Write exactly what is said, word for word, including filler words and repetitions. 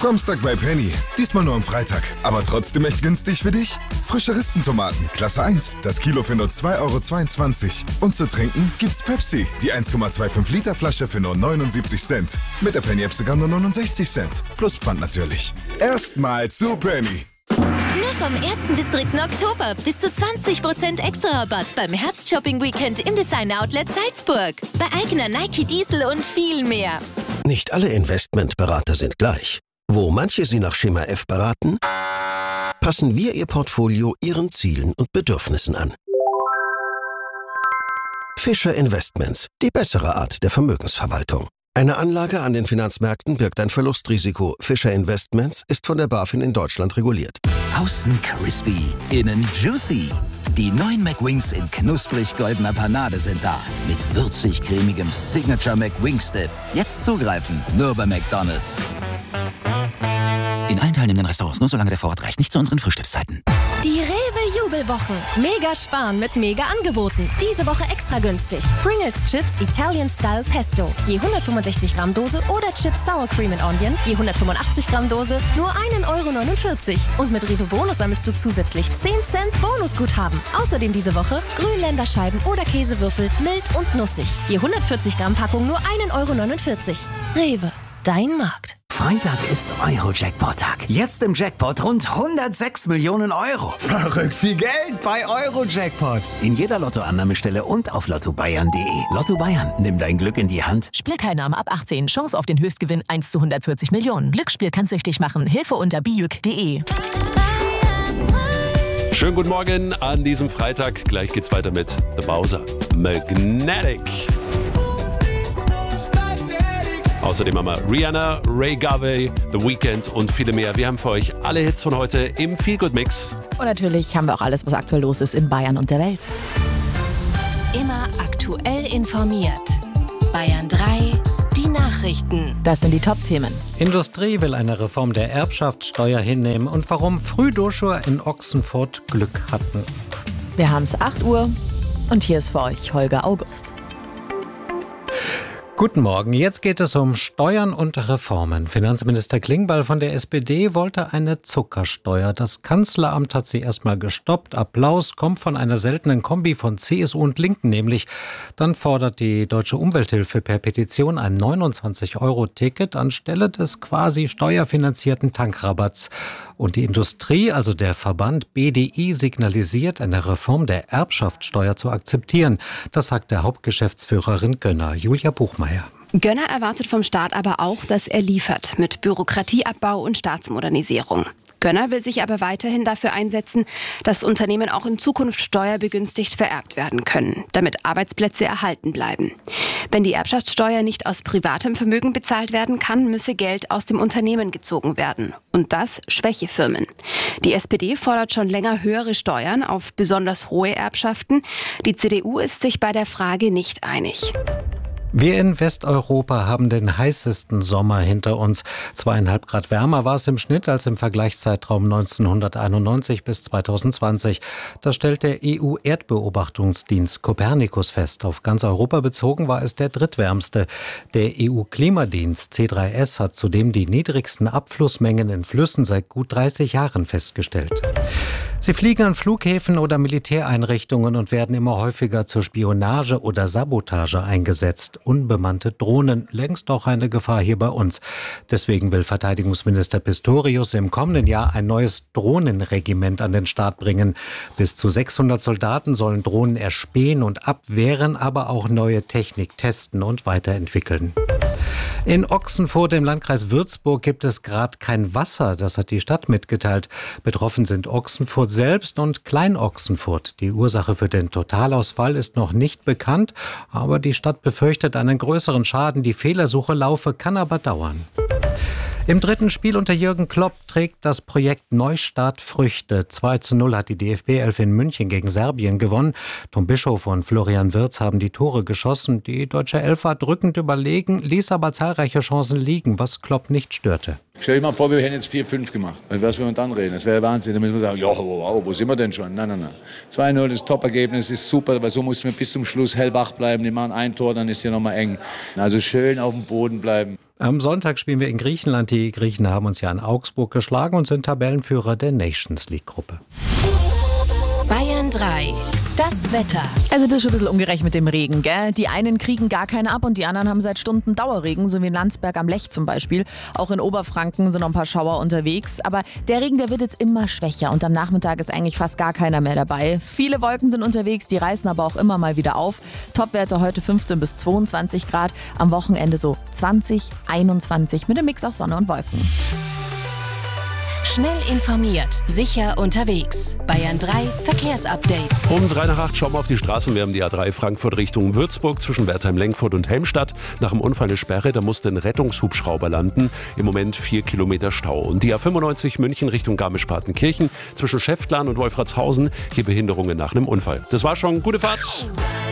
Samstag bei Penny. Diesmal nur am Freitag. Aber trotzdem echt günstig für dich? Frische Rispentomaten, Klasse eins. Das Kilo für nur zwei Euro zweiundzwanzig. Und zu trinken gibt's Pepsi. Die eins Komma fünfundzwanzig Liter Flasche für nur neunundsiebzig Cent. Mit der Penny-App sogar nur neunundsechzig Cent. Plus Pfand natürlich. Erstmal zu Penny. Nur vom ersten bis dritten Oktober bis zu zwanzig Prozent extra Rabatt beim Herbst-Shopping-Weekend im Designer-Outlet Salzburg. Bei eigener Nike Diesel und viel mehr. Nicht alle Investmentberater sind gleich. Wo manche Sie nach Schema F beraten, passen wir Ihr Portfolio Ihren Zielen und Bedürfnissen an. Fischer Investments, die bessere Art der Vermögensverwaltung. Eine Anlage an den Finanzmärkten birgt ein Verlustrisiko. Fischer Investments ist von der BaFin in Deutschland reguliert. Außen crispy, innen juicy. Die neuen McWings in knusprig goldener Panade sind da. Mit würzig-cremigem Signature McWings-Dip. Jetzt zugreifen, nur bei McDonald's. In allen teilnehmenden Restaurants, nur solange der Vorrat reicht. Nicht zu unseren Frühstückszeiten. Die Rewe-Jubelwochen. Mega sparen mit mega Angeboten. Diese Woche extra günstig. Pringles Chips Italian Style Pesto. Je hundertfünfundsechzig Gramm Dose oder Chips Sour Cream and Onion. Je hundertfünfundachtzig Gramm Dose. Nur ein Euro neunundvierzig. Und mit Rewe Bonus sammelst du zusätzlich zehn Cent Bonusguthaben. Außerdem diese Woche Grünländerscheiben oder Käsewürfel. Mild und nussig. Je hundertvierzig Gramm Packung nur ein Euro neunundvierzig. Rewe. Dein Markt. Freitag ist Euro-Jackpot-Tag. Jetzt im Jackpot rund hundertsechs Millionen Euro. Verrückt viel Geld bei Euro-Jackpot. In jeder Lottoannahmestelle und auf lotto bayern punkt de. Lotto Bayern, nimm dein Glück in die Hand. Spielteilnahme ab achtzehn. Chance auf den Höchstgewinn eins zu hundertvierzig Millionen. Glücksspiel kann süchtig machen. Hilfe unter bijuk punkt de. Schönen guten Morgen an diesem Freitag. Gleich geht's weiter mit The Bowser. Magnetic. Außerdem haben wir Rihanna, Ray Garvey, The Weeknd und viele mehr. Wir haben für euch alle Hits von heute im Feel-Good-Mix. Und natürlich haben wir auch alles, was aktuell los ist in Bayern und der Welt. Immer aktuell informiert. Bayern drei, die Nachrichten. Das sind die Top-Themen. Industrie will eine Reform der Erbschaftssteuer hinnehmen und warum Frühduscher in Ochsenfurt Glück hatten. Wir haben es acht Uhr und hier ist für euch Holger August. Guten Morgen, jetzt geht es um Steuern und Reformen. Finanzminister Klingbeil von der S P D wollte eine Zuckersteuer. Das Kanzleramt hat sie erstmal gestoppt. Applaus kommt von einer seltenen Kombi von C S U und Linken nämlich. Dann fordert die Deutsche Umwelthilfe per Petition ein neunundzwanzig Euro Ticket anstelle des quasi steuerfinanzierten Tankrabatts. Und die Industrie, also der Verband B D I, signalisiert, eine Reform der Erbschaftssteuer zu akzeptieren. Das sagt der Hauptgeschäftsführerin Gönner, Julia Buchmeier. Gönner erwartet vom Staat aber auch, dass er liefert mit Bürokratieabbau und Staatsmodernisierung. Gönner will sich aber weiterhin dafür einsetzen, dass Unternehmen auch in Zukunft steuerbegünstigt vererbt werden können, damit Arbeitsplätze erhalten bleiben. Wenn die Erbschaftssteuer nicht aus privatem Vermögen bezahlt werden kann, müsse Geld aus dem Unternehmen gezogen werden. Und das schwäche Firmen. Die S P D fordert schon länger höhere Steuern auf besonders hohe Erbschaften. Die C D U ist sich bei der Frage nicht einig. Wir in Westeuropa haben den heißesten Sommer hinter uns. Zweieinhalb Grad wärmer war es im Schnitt als im Vergleichszeitraum neunzehnhunderteinundneunzig bis zweitausendzwanzig. Das stellt der E U-Erdbeobachtungsdienst Copernicus fest. Auf ganz Europa bezogen war es der drittwärmste. Der E U-Klimadienst C drei S hat zudem die niedrigsten Abflussmengen in Flüssen seit gut dreißig Jahren festgestellt. Sie fliegen an Flughäfen oder Militäreinrichtungen und werden immer häufiger zur Spionage oder Sabotage eingesetzt. Unbemannte Drohnen, längst auch eine Gefahr hier bei uns. Deswegen will Verteidigungsminister Pistorius im kommenden Jahr ein neues Drohnenregiment an den Start bringen. Bis zu sechshundert Soldaten sollen Drohnen erspähen und abwehren, aber auch neue Technik testen und weiterentwickeln. In Ochsenfurt im Landkreis Würzburg gibt es gerade kein Wasser, das hat die Stadt mitgeteilt. Betroffen sind Ochsenfurt selbst und Klein-Ochsenfurt. Die Ursache für den Totalausfall ist noch nicht bekannt, aber die Stadt befürchtet einen größeren Schaden. Die Fehlersuche laufe, kann aber dauern. Im dritten Spiel unter Jürgen Klopp trägt das Projekt Neustart Früchte. zwei zu null hat die D F B elf in München gegen Serbien gewonnen. Tom Bischof und Florian Wirtz haben die Tore geschossen. Die deutsche Elf war drückend überlegen, ließ aber zahlreiche Chancen liegen, was Klopp nicht störte. Stell dir mal vor, wir hätten jetzt vier fünf gemacht. Was wir dann reden? Das wäre Wahnsinn. Dann müssen wir sagen, ja, wow, wo sind wir denn schon? Nein, nein, nein. zwei null, das Top-Ergebnis ist super, weil so mussten wir bis zum Schluss hellwach bleiben. Die machen ein Tor, dann ist hier nochmal eng. Also schön auf dem Boden bleiben. Am Sonntag spielen wir in Griechenland. Die Griechen haben uns ja in Augsburg geschlagen und sind Tabellenführer der Nations League-Gruppe. Bayern drei. Das Wetter. Also das ist schon ein bisschen ungerecht mit dem Regen, gell? Die einen kriegen gar keine ab und die anderen haben seit Stunden Dauerregen, so wie in Landsberg am Lech zum Beispiel. Auch in Oberfranken sind noch ein paar Schauer unterwegs. Aber der Regen, der wird jetzt immer schwächer und am Nachmittag ist eigentlich fast gar keiner mehr dabei. Viele Wolken sind unterwegs, die reißen aber auch immer mal wieder auf. Topwerte heute fünfzehn bis zweiundzwanzig Grad, am Wochenende so zwanzig, einundzwanzig mit einem Mix aus Sonne und Wolken. Schnell informiert, sicher unterwegs. Bayern drei Verkehrsupdate. Um drei nach acht schauen wir auf die Straßen. Wir haben die A drei Frankfurt Richtung Würzburg zwischen Wertheim-Lengfurt und Helmstadt. Nach dem Unfall eine Sperre, da musste ein Rettungshubschrauber landen. Im Moment vier Kilometer Stau. Und die A fünfundneunzig München Richtung Garmisch-Partenkirchen zwischen Schäftlarn und Wolfratshausen. Hier Behinderungen nach einem Unfall. Das war schon. Gute Fahrt.